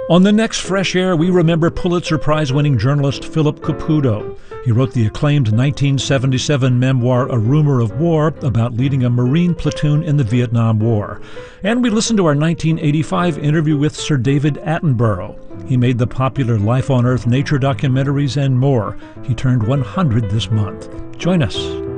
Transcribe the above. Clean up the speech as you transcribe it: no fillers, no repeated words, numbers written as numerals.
On the next Fresh Air, we remember Pulitzer Prize-winning journalist Philip Caputo. He wrote the acclaimed 1977 memoir A Rumor of War about leading a Marine platoon in the Vietnam War. And we listened to our 1985 interview with Sir David Attenborough. He made the popular Life on Earth nature documentaries and more. He turned 100 this month. Join us.